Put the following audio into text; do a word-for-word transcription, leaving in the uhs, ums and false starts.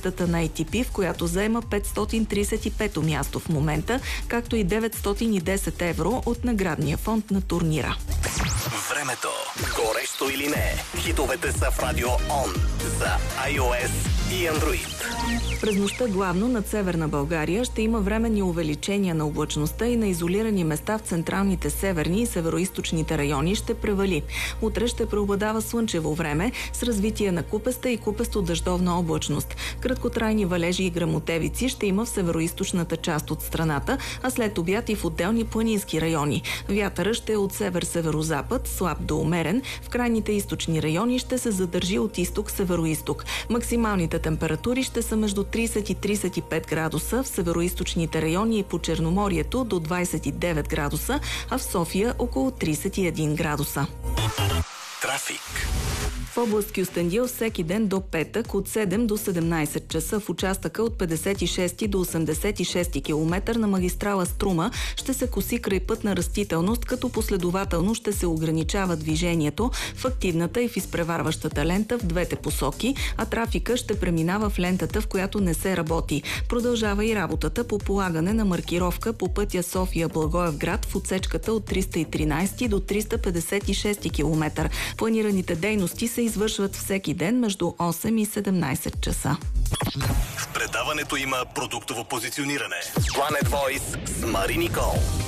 листата на Ей Ти Пи, в която заема петстотин тридесет и пето място в момента, както и деветстотин и десет евро от наградния фонд на турнира. Времето. Горещо или не? Хитовете са в Радио Он за iOS и Android. През нощта главно над Северна България ще има временни увеличения на облачността и на изолирани места в централните северни и североизточните райони ще превали. Утре ще преобладава слънчево време с развитие на купеста и купесто дъждовна облачност. Краткотрайни валежи и гръмотевици ще има в североизточната част от страната, а след обяд и в отделни планински райони. Вятъра ще е от север-северозапад, слаб до умерен. В крайните източни райони ще се задържи от изток-североизток. Максималните температури ще са между тридесет и тридесет и пет градуса, в североизточните райони и по Черноморието до двадесет и девет градуса, а в София около тридесет и един градуса. Трафик. В област Кюстендил всеки ден до петък от седем до седемнадесет часа в участъка от петдесет и шести до осемдесет и шести километър на магистрала Струма ще се коси крайпътна растителност, като последователно ще се ограничава движението в активната и в изпреварващата лента в двете посоки, а трафика ще преминава в лентата, в която не се работи. Продължава и работата по полагане на маркировка по пътя София-Благоевград в отсечката от триста и тринадесети до триста петдесет и шести километър. Планираните дейности се извършват всеки ден между осем и седемнадесет часа. В предаването има продуктово позициониране. Planet Voice с Мари Никол.